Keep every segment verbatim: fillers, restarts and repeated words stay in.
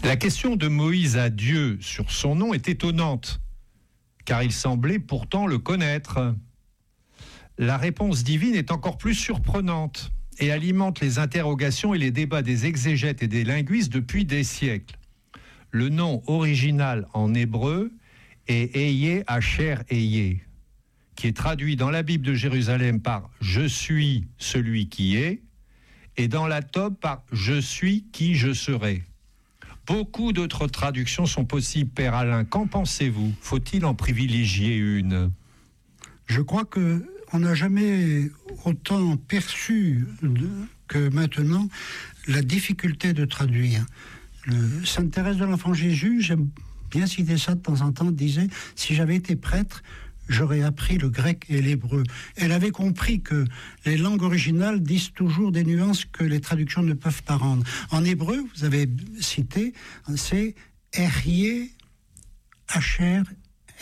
La question de Moïse à Dieu sur son nom est étonnante, car il semblait pourtant le connaître. La réponse divine est encore plus surprenante et alimente les interrogations et les débats des exégètes et des linguistes depuis des siècles. Le nom original en hébreu est Ehyeh Asher Ehyeh, qui est traduit dans la Bible de Jérusalem par « Je suis celui qui est » et dans la Tob par « Je suis qui je serai ». Beaucoup d'autres traductions sont possibles, Père Alain. Qu'en pensez-vous ? Faut-il en privilégier une ? Je crois qu'on n'a jamais autant perçu de, que maintenant la difficulté de traduire. Le, Sainte Thérèse de l'Enfant Jésus, j'aime bien citer ça de temps en temps, disait « Si j'avais été prêtre, j'aurais appris le grec et l'hébreu ». Elle avait compris que les langues originales disent toujours des nuances que les traductions ne peuvent pas rendre. En hébreu, vous avez cité, c'est « Ehyeh Asher Ehyeh ».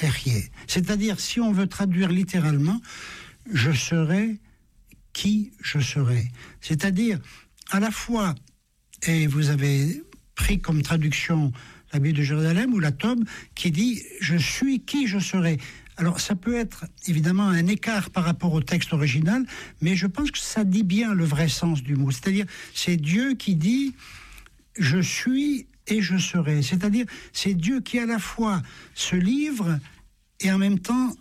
C'est-à-dire, si on veut traduire littéralement, « je serai qui je serai ». C'est-à-dire, à la fois, et vous avez pris comme traduction la Bible de Jérusalem ou la Tob, qui dit « je suis qui je serai ». Alors, ça peut être évidemment un écart par rapport au texte original, mais je pense que ça dit bien le vrai sens du mot. C'est-à-dire, c'est Dieu qui dit « je suis et je serai ». C'est-à-dire, c'est Dieu qui à la fois se livre et en même temps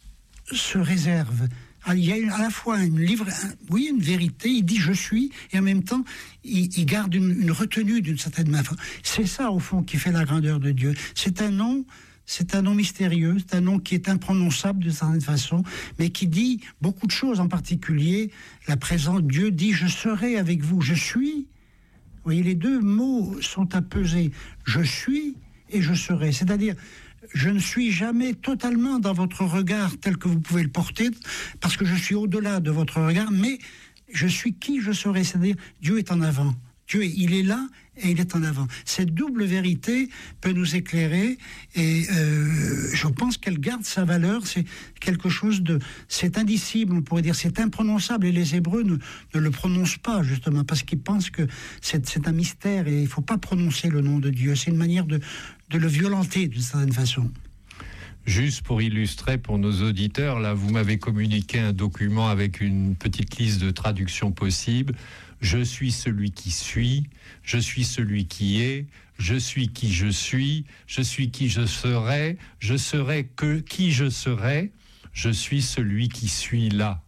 se réserve. Il y a à la fois une livre, oui, une vérité, il dit « je suis » et en même temps, il, il garde une, une retenue d'une certaine manière. C'est ça, au fond, qui fait la grandeur de Dieu. C'est un nom... C'est un nom mystérieux, c'est un nom qui est imprononçable de certaine façon, mais qui dit beaucoup de choses, en particulier la présence. Dieu dit « je serai avec vous »,« je suis ». Vous voyez, les deux mots sont à peser. « Je suis » et « je serai ». C'est-à-dire, je ne suis jamais totalement dans votre regard tel que vous pouvez le porter, parce que je suis au-delà de votre regard, mais je suis qui je serai. C'est-à-dire, Dieu est en avant. Dieu, il est là et il est en avant. Cette double vérité peut nous éclairer et euh, je pense qu'elle garde sa valeur. C'est quelque chose de... C'est indicible, on pourrait dire, c'est imprononçable. Et les Hébreux ne, ne le prononcent pas, justement, parce qu'ils pensent que c'est, c'est un mystère et il ne faut pas prononcer le nom de Dieu. C'est une manière de, de le violenter, d'une certaine façon. Juste pour illustrer pour nos auditeurs, là, vous m'avez communiqué un document avec une petite liste de traductions possibles. Je suis celui qui suis, je suis celui qui est, je suis qui je suis, je suis qui je serai, je serai que qui je serai, je suis celui qui suis là.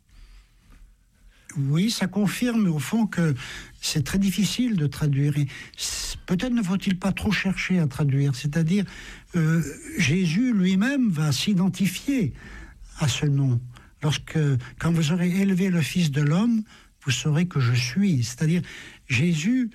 Oui, ça confirme au fond que c'est très difficile de traduire. Et peut-être ne faut-il pas trop chercher à traduire. C'est-à-dire, euh, Jésus lui-même va s'identifier à ce nom. Lorsque, quand vous aurez élevé le Fils de l'homme, vous saurez que je suis. C'est-à-dire, Jésus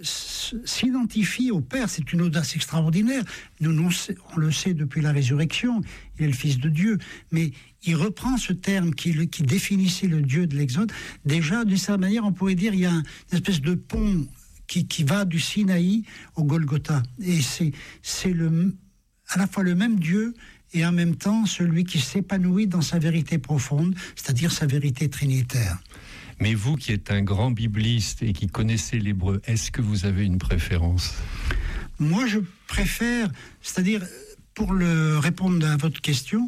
s'identifie au Père. C'est une audace extraordinaire. Nous, nous, on le sait depuis la résurrection. Il est le Fils de Dieu. Mais il reprend ce terme qui, qui définissait le Dieu de l'Exode. Déjà, d'une certaine manière, on pourrait dire il y a un, une espèce de pont qui, qui va du Sinaï au Golgotha. Et c'est, c'est le, à la fois le même Dieu et en même temps celui qui s'épanouit dans sa vérité profonde, c'est-à-dire sa vérité trinitaire. Mais vous qui êtes un grand bibliste et qui connaissez l'hébreu, est-ce que vous avez une préférence ? Moi, je préfère, c'est-à-dire, pour le, répondre à votre question,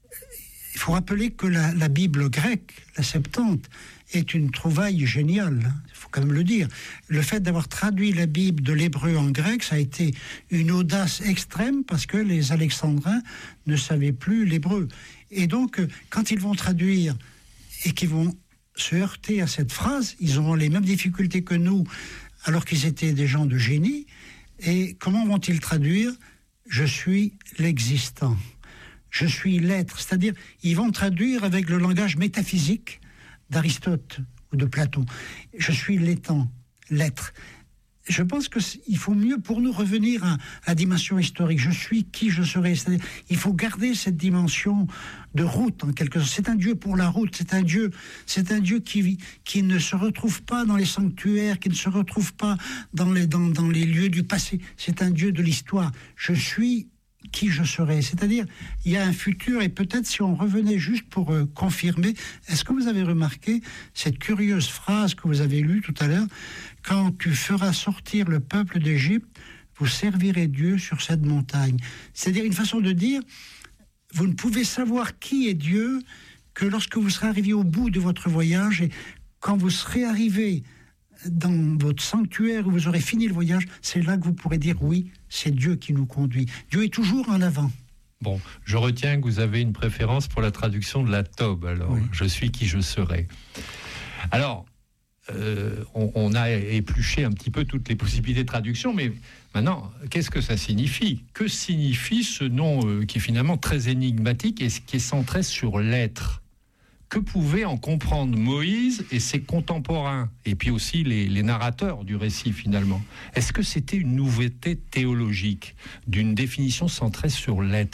il faut rappeler que la, la Bible grecque, la Septante, est une trouvaille géniale, il faut quand même le dire. Le fait d'avoir traduit la Bible de l'hébreu en grec, ça a été une audace extrême parce que les Alexandrins ne savaient plus l'hébreu. Et donc, quand ils vont traduire et qu'ils vont se heurter à cette phrase, ils auront les mêmes difficultés que nous, alors qu'ils étaient des gens de génie. Et comment vont-ils traduire ? Je suis l'existant. Je suis l'être. C'est-à-dire, ils vont traduire avec le langage métaphysique d'Aristote ou de Platon. Je suis l'étant, l'être. Je pense qu'il faut mieux pour nous revenir à, à la dimension historique. Je suis qui je serai. C'est-à-dire, il faut garder cette dimension de route, en quelque sorte. C'est un Dieu pour la route. C'est un Dieu, c'est un Dieu qui, qui ne se retrouve pas dans les sanctuaires, qui ne se retrouve pas dans les, dans, dans les lieux du passé. C'est un Dieu de l'histoire. Je suis qui je serai. C'est-à-dire, il y a un futur, et peut-être si on revenait juste pour euh, confirmer, est-ce que vous avez remarqué cette curieuse phrase que vous avez lue tout à l'heure ? Quand tu feras sortir le peuple d'Égypte, vous servirez Dieu sur cette montagne. C'est-à-dire une façon de dire, vous ne pouvez savoir qui est Dieu que lorsque vous serez arrivé au bout de votre voyage, et quand vous serez arrivé dans votre sanctuaire où vous aurez fini le voyage, c'est là que vous pourrez dire oui, c'est Dieu qui nous conduit. Dieu est toujours en avant. Bon, je retiens que vous avez une préférence pour la traduction de la Tob, alors oui. Je suis qui je serai. Alors, euh, on, on a épluché un petit peu toutes les possibilités de traduction, mais maintenant, qu'est-ce que ça signifie ? Que signifie ce nom euh, qui est finalement très énigmatique et qui est centré sur l'être ? Que pouvaient en comprendre Moïse et ses contemporains, et puis aussi les, les narrateurs du récit finalement ? Est-ce que c'était une nouveauté théologique, d'une définition centrée sur l'être ?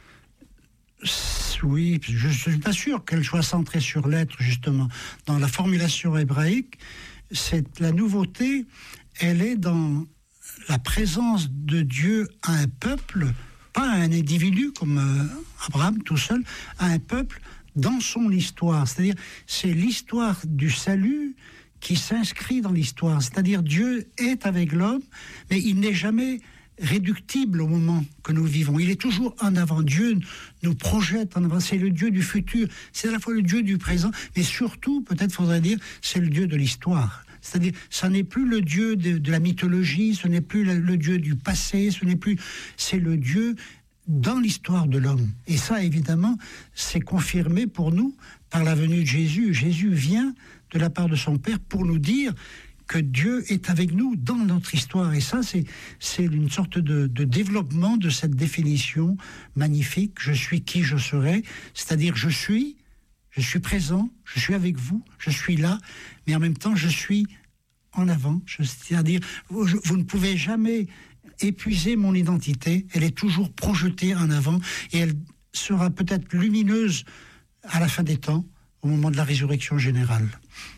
Oui, je ne suis pas sûr qu'elle soit centrée sur l'être, justement. Dans la formulation hébraïque, c'est, la nouveauté, elle est dans la présence de Dieu à un peuple, pas à un individu comme euh, Abraham tout seul, à un peuple dans son histoire. C'est-à-dire, c'est l'histoire du salut qui s'inscrit dans l'histoire. C'est-à-dire, Dieu est avec l'homme, mais il n'est jamais réductible au moment que nous vivons. Il est toujours en avant. Dieu nous projette en avant. C'est le Dieu du futur. C'est à la fois le Dieu du présent, mais surtout, peut-être faudrait dire, c'est le Dieu de l'histoire. C'est-à-dire, ça n'est plus le Dieu de, de la mythologie, ce n'est plus le, le Dieu du passé, ce n'est plus... C'est le Dieu dans l'histoire de l'homme. Et ça, évidemment, c'est confirmé pour nous par la venue de Jésus. Jésus vient de la part de son Père pour nous dire que Dieu est avec nous dans notre histoire. Et ça, c'est, c'est une sorte de, de développement de cette définition magnifique. Je suis qui je serai, c'est-à-dire je suis, je suis présent, je suis avec vous, je suis là, mais en même temps, je suis en avant. Je, c'est-à-dire, vous, vous ne pouvez jamais épuiser mon identité. Elle est toujours projetée en avant et elle sera peut-être lumineuse à la fin des temps, au moment de la résurrection générale.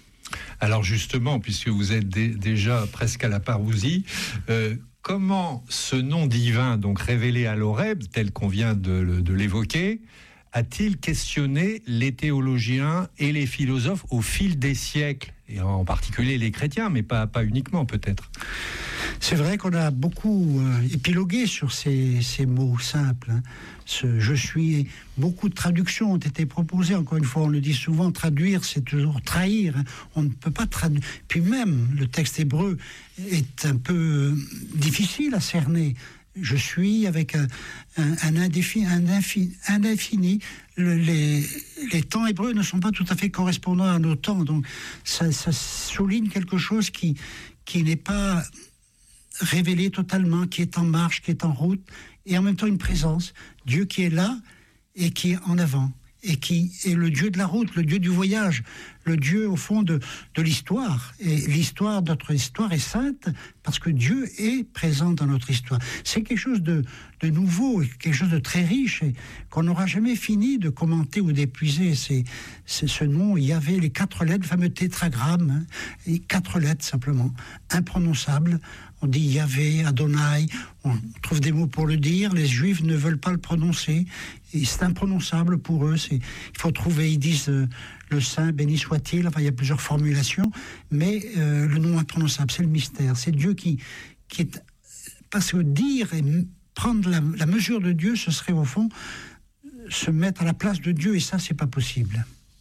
Alors justement, puisque vous êtes dé- déjà presque à la parousie, euh, comment ce nom divin, donc révélé à l'Horeb, tel qu'on vient de, de l'évoquer, a-t-il questionné les théologiens et les philosophes au fil des siècles, et en particulier les chrétiens, mais pas, pas uniquement peut-être ? C'est vrai qu'on a beaucoup euh, épilogué sur ces, ces mots simples. Hein. Ce « je suis », beaucoup de traductions ont été proposées. Encore une fois, on le dit souvent, traduire, c'est toujours trahir. Hein. On ne peut pas traduire. Puis même, le texte hébreu est un peu difficile à cerner. Je suis avec un, un, un indéfini. Un infini, un infini. Le, les, les temps hébreux ne sont pas tout à fait correspondants à nos temps. Donc, ça, ça souligne quelque chose qui, qui n'est pas révélé totalement, qui est en marche, qui est en route, et en même temps une présence. Dieu qui est là et qui est en avant, et qui est le Dieu de la route, le Dieu du voyage, le Dieu au fond de, de l'histoire. Et l'histoire, notre histoire est sainte parce que Dieu est présent dans notre histoire. C'est quelque chose de, de nouveau, quelque chose de très riche et qu'on n'aura jamais fini de commenter ou d'épuiser. C'est, c'est ce nom, il y avait les quatre lettres, le fameux tétragramme, hein, et quatre lettres simplement, imprononçables. On dit Yahvé, Adonai, on trouve des mots pour le dire, les Juifs ne veulent pas le prononcer, et c'est imprononçable pour eux. C'est, il faut trouver, ils disent euh, le Saint, béni soit-il, enfin il y a plusieurs formulations, mais euh, le nom imprononçable, c'est le mystère, c'est Dieu qui, qui est... Parce que dire et prendre la, la mesure de Dieu, ce serait au fond se mettre à la place de Dieu, et ça, c'est pas possible.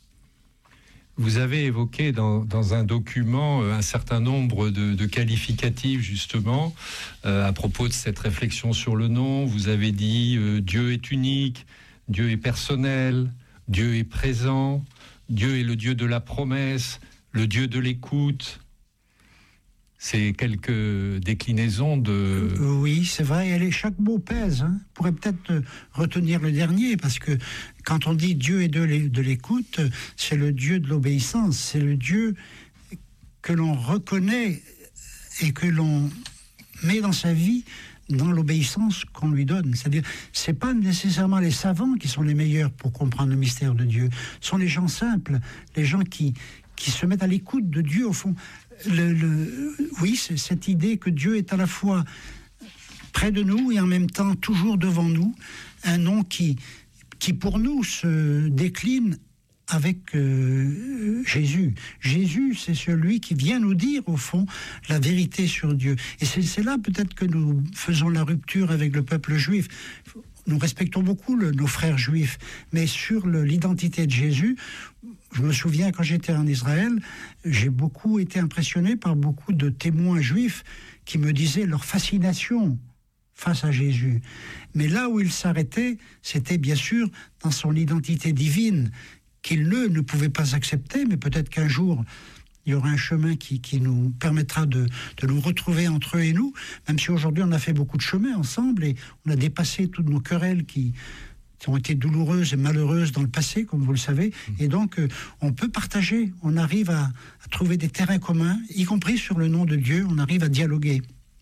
Vous avez évoqué dans, dans un document un certain nombre de, de qualificatifs, justement, euh, à propos de cette réflexion sur le nom. Vous avez dit euh, Dieu est unique, Dieu est personnel, Dieu est présent, Dieu est le Dieu de la promesse, le Dieu de l'écoute. C'est quelques déclinaisons de... Oui, c'est vrai, et chaque mot pèse. Hein. On pourrait peut-être retenir le dernier, parce que quand on dit Dieu est de l'écoute, c'est le Dieu de l'obéissance, c'est le Dieu que l'on reconnaît et que l'on met dans sa vie dans l'obéissance qu'on lui donne. C'est-à-dire, c'est pas nécessairement les savants qui sont les meilleurs pour comprendre le mystère de Dieu, ce sont les gens simples, les gens qui, qui se mettent à l'écoute de Dieu, au fond. Le, le, oui, c'est cette idée que Dieu est à la fois près de nous et en même temps toujours devant nous, un nom qui, qui pour nous se décline avec euh, Jésus. Jésus, c'est celui qui vient nous dire, au fond, la vérité sur Dieu. Et c'est, c'est là peut-être que nous faisons la rupture avec le peuple juif. Nous respectons beaucoup le, nos frères juifs, mais sur le, l'identité de Jésus, je me souviens quand j'étais en Israël, j'ai beaucoup été impressionné par beaucoup de témoins juifs qui me disaient leur fascination face à Jésus. Mais là où ils s'arrêtaient, c'était bien sûr dans son identité divine, qu'ils ne, ne pouvaient pas accepter, mais peut-être qu'un jour, il y aura un chemin qui, qui nous permettra de, de nous retrouver entre eux et nous, même si aujourd'hui on a fait beaucoup de chemin ensemble et on a dépassé toutes nos querelles qui, qui ont été douloureuses et malheureuses dans le passé, comme vous le savez, et donc euh, on peut partager, on arrive à, à trouver des terrains communs, y compris sur le nom de Dieu, on arrive à dialoguer.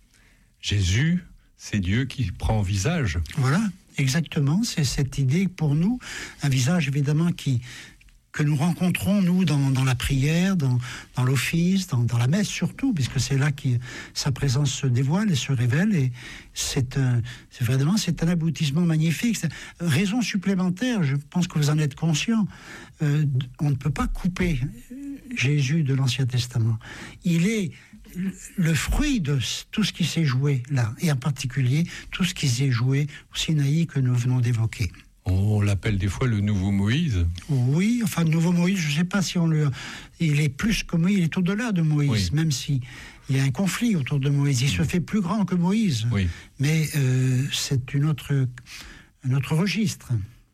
Jésus, c'est Dieu qui prend visage. Voilà, exactement, c'est cette idée pour nous, un visage évidemment qui... que nous rencontrons, nous, dans, dans la prière, dans, dans l'office, dans, dans la messe surtout, puisque c'est là que sa présence se dévoile et se révèle, et c'est, un, c'est vraiment c'est un aboutissement magnifique. C'est une raison supplémentaire, je pense que vous en êtes conscient, euh, on ne peut pas couper Jésus de l'Ancien Testament. Il est le fruit de tout ce qui s'est joué là, et en particulier tout ce qui s'est joué au Sinaï que nous venons d'évoquer. On l'appelle des fois le nouveau Moïse. Oui, enfin, le nouveau Moïse, je ne sais pas si on le... Il est plus que Moïse, il est au-delà de Moïse, oui. Même s'il y a un conflit autour de Moïse. Il se fait plus grand que Moïse, oui. Mais euh, c'est une autre, un autre registre.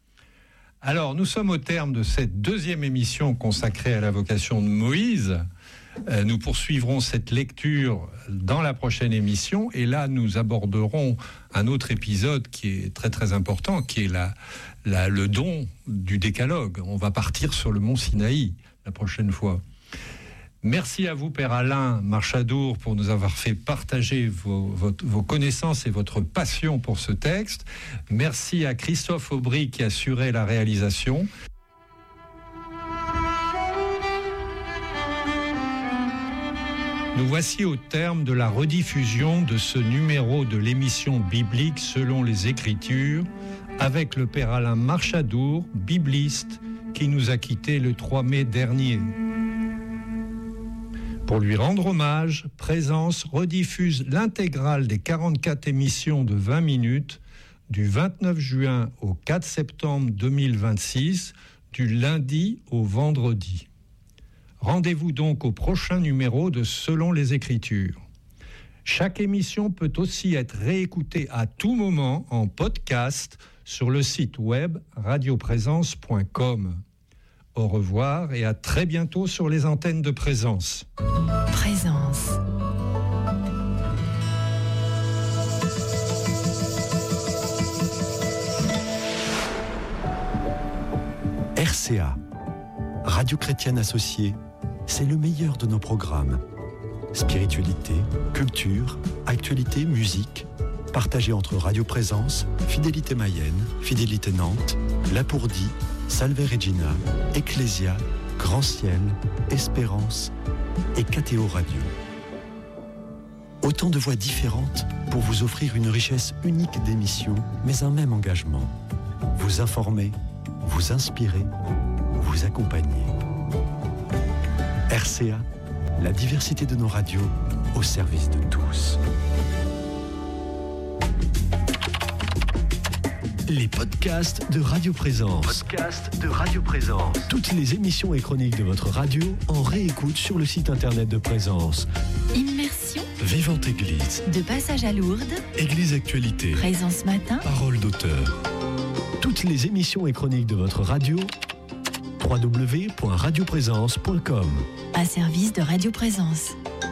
Alors, nous sommes au terme de cette deuxième émission consacrée à la vocation de Moïse. Euh, nous poursuivrons cette lecture dans la prochaine émission, et là nous aborderons un autre épisode qui est très très important, qui est la, la, le don du décalogue. On va partir sur le mont Sinaï la prochaine fois. Merci à vous, Père Alain Marchadour, pour nous avoir fait partager vos, vos, vos connaissances et votre passion pour ce texte. Merci à Christophe Aubry qui assurait la réalisation. Nous voici au terme de la rediffusion de ce numéro de l'émission biblique selon les Écritures, avec le Père Alain Marchadour, bibliste, qui nous a quittés le trois mai dernier. Pour lui rendre hommage, Présence rediffuse l'intégrale des quarante-quatre émissions de vingt minutes du vingt-neuf juin au quatre septembre deux mille vingt-six, du lundi au vendredi. Rendez-vous donc au prochain numéro de Selon les Écritures. Chaque émission peut aussi être réécoutée à tout moment en podcast sur le site web radio présence point com. Au revoir et à très bientôt sur les antennes de Présence. Présence. R C A, Radio Chrétienne Associée, c'est le meilleur de nos programmes. Spiritualité, culture, actualité, musique, partagés entre Radio Présence, Fidélité Mayenne, Fidélité Nantes, Lapourdie, Salve Regina, Ecclésia, Grand Ciel, Espérance et K T O Radio. Autant de voix différentes pour vous offrir une richesse unique d'émissions, mais un même engagement. Vous informer, vous inspirer, vous accompagner. R C A, la diversité de nos radios au service de tous. Les podcasts de Radio Présence. Podcasts de Radio Présence. Toutes les émissions et chroniques de votre radio en réécoute sur le site internet de Présence. Immersion. Vivante Église. De passage à Lourdes. Église Actualité. Présence Matin. Parole d'auteur. Toutes les émissions et chroniques de votre radio, w w w point radio présence point com. À service de Radio Présence.